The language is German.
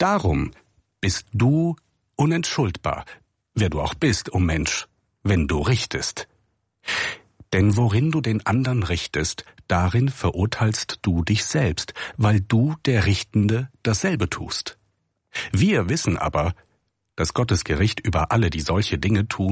Darum bist du unentschuldbar, wer du auch bist, o Mensch, wenn du richtest. Denn worin du den andern richtest, darin verurteilst du dich selbst, weil du, der Richtende, dasselbe tust. Wir wissen aber, dass Gottes Gericht über alle, die solche Dinge tun,